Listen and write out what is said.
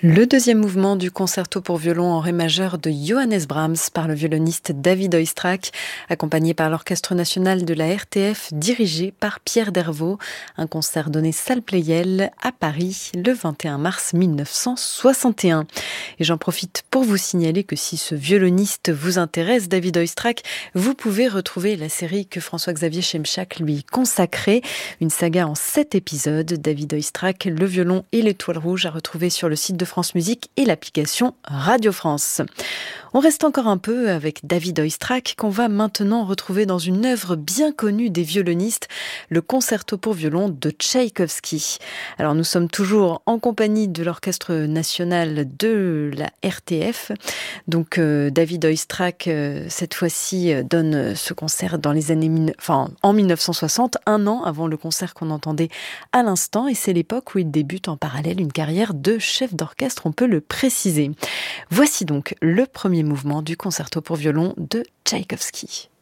Le deuxième mouvement du concerto pour violon en ré majeur de Johannes Brahms par le violoniste David Oistrakh, accompagné par l'Orchestre national de la RTF, dirigé par Pierre Dervaux. Un concert donné salle Pleyel à Paris le 21 mars 1961. Et j'en profite pour vous signaler que si ce violoniste vous intéresse, David Oistrakh, vous pouvez retrouver la série que François-Xavier Schemschak lui consacrait, une saga en 7 épisodes. David Oistrakh, le violon et l'étoile rouge, à retrouver sur le site de France Musique et l'application Radio France. On reste encore un peu avec David Oistrakh qu'on va maintenant retrouver dans une œuvre bien connue des violonistes, le concerto pour violon de Tchaïkovski. Alors nous sommes toujours en compagnie de l'Orchestre national de la RTF. Donc David Oistrakh cette fois-ci donne ce concert dans les années en 1960, un an avant le concert qu'on entendait à l'instant, et c'est l'époque où il débute en parallèle une carrière de chef d'orchestre, on peut le préciser. Voici donc le premier mouvement du concerto pour violon de Tchaïkovski.